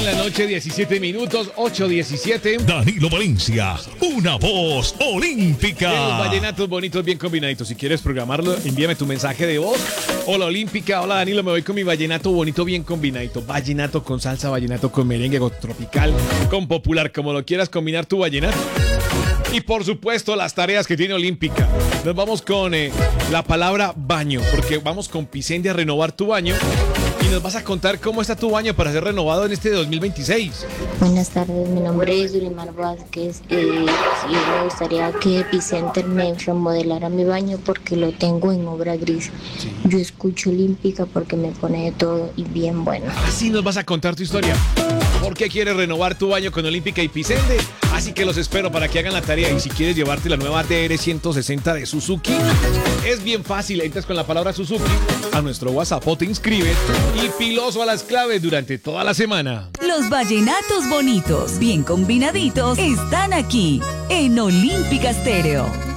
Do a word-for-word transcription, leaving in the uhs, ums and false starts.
la noche, diecisiete minutos, ocho diecisiete. Danilo Valencia, una voz olímpica. Los vallenatos bonitos, bien combinaditos. Si quieres programarlo, envíame tu mensaje de voz. Hola Olímpica, hola Danilo, me voy con mi vallenato bonito, bien combinadito. Vallenato con salsa, vallenato con merengue, con tropical, con popular, como lo quieras combinar tu vallenato. Y por supuesto, las tareas que tiene Olímpica. Nos vamos con eh, la palabra baño, porque vamos con Picendi a renovar tu baño. Y nos vas a contar cómo está tu baño para ser renovado en este dos mil veintiséis. Buenas tardes, mi nombre es Yulimar Vázquez. Eh, y me gustaría que Epicenter me remodelara mi baño porque lo tengo en obra gris. Sí. Yo escucho Olímpica porque me pone de todo y bien bueno. Así nos vas a contar tu historia. ¿Por qué quieres renovar tu baño con Olímpica y Picendi? Así que los espero para que hagan la tarea. Y si quieres llevarte la nueva D R ciento sesenta de Suzuki, es bien fácil. Entras con la palabra Suzuki a nuestro WhatsApp o te inscribes y piloso a las claves durante toda la semana. Los vallenatos bonitos, bien combinaditos, están aquí en Olímpica Stereo.